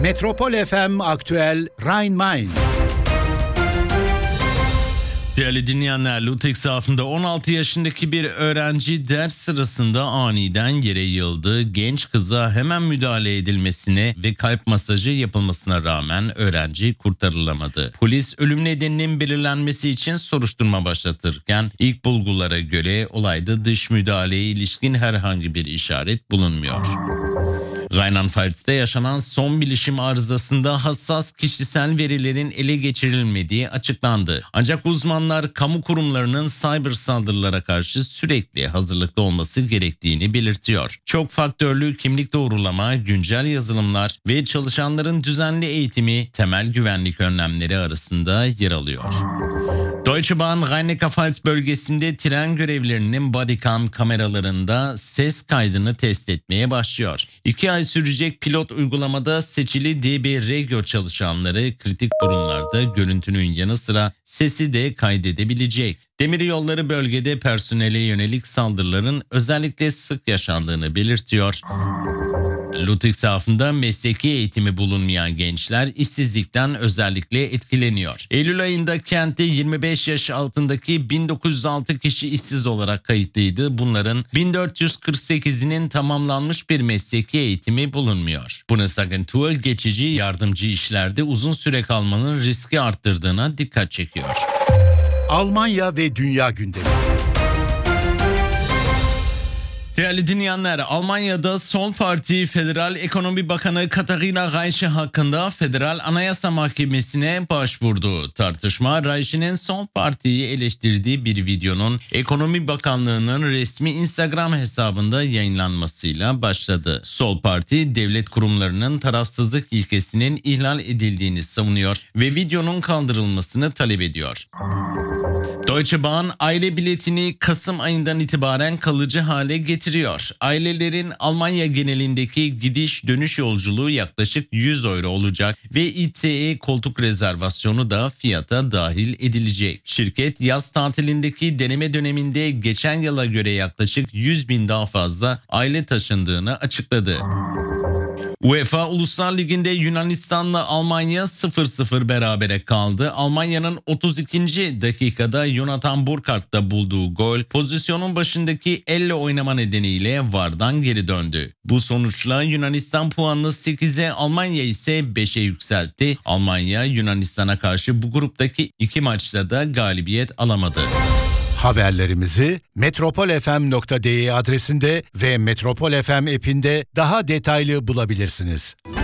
Metropol FM Aktüel Rhein-Main. Değerli dinleyenler, Ludwigshafen 16 yaşındaki bir öğrenci ders sırasında aniden yere yığıldı. Genç kıza hemen müdahale edilmesine ve kalp masajı yapılmasına rağmen öğrenci kurtarılamadı. Polis ölüm nedeninin belirlenmesi için soruşturma başlatırken ilk bulgulara göre olayda dış müdahaleye ilişkin herhangi bir işaret bulunmuyor. Rheinland-Pfalz'te yaşanan son bilişim arızasında hassas kişisel verilerin ele geçirilmediği açıklandı. Ancak uzmanlar kamu kurumlarının cyber saldırılara karşı sürekli hazırlıklı olması gerektiğini belirtiyor. Çok faktörlü kimlik doğrulama, güncel yazılımlar ve çalışanların düzenli eğitimi temel güvenlik önlemleri arasında yer alıyor. Deutsche Bahn Rhein-Neckar-Pfalz bölgesinde tren görevlilerinin bodycam kameralarında ses kaydını test etmeye başlıyor. 2 ay sürecek pilot uygulamada seçili DB Regio çalışanları kritik durumlarda görüntünün yanı sıra sesi de kaydedebilecek. Demiryolları bölgede personele yönelik saldırıların özellikle sık yaşandığını belirtiyor. Ludwigshafen'da mesleki eğitimi bulunmayan gençler işsizlikten özellikle etkileniyor. Eylül ayında kentte 25 yaş altındaki 1906 kişi işsiz olarak kayıtlıydı. Bunların 1448'inin tamamlanmış bir mesleki eğitimi bulunmuyor. Bundesagentur geçici yardımcı işlerde uzun süre kalmanın riski arttırdığına dikkat çekiyor. Almanya ve dünya gündemi. Değerli dinleyenler, Almanya'da Sol Parti Federal Ekonomi Bakanı Katharina Reiche hakkında Federal Anayasa Mahkemesi'ne başvurdu. Tartışma, Reiche'nin Sol Parti'yi eleştirdiği bir videonun Ekonomi Bakanlığı'nın resmi Instagram hesabında yayınlanmasıyla başladı. Sol Parti, devlet kurumlarının tarafsızlık ilkesinin ihlal edildiğini savunuyor ve videonun kaldırılmasını talep ediyor. Deutsche Bahn aile biletini Kasım ayından itibaren kalıcı hale getiriyor. Ailelerin Almanya genelindeki gidiş dönüş yolculuğu yaklaşık 100 euro olacak ve ICE koltuk rezervasyonu da fiyata dahil edilecek. Şirket yaz tatilindeki deneme döneminde geçen yıla göre yaklaşık 100 bin daha fazla aile taşındığını açıkladı. UEFA Uluslar Ligi'nde Yunanistan'la Almanya 0-0 berabere kaldı. Almanya'nın 32. dakikada Jonathan Burkart'ta bulduğu gol pozisyonun başındaki elle oynama nedeniyle VAR'dan geri döndü. Bu sonuçla Yunanistan puanını 8'e, Almanya ise 5'e yükseltti. Almanya Yunanistan'a karşı bu gruptaki 2 maçta da galibiyet alamadı. Haberlerimizi metropolfm.de adresinde ve Metropol FM app'inde daha detaylı bulabilirsiniz.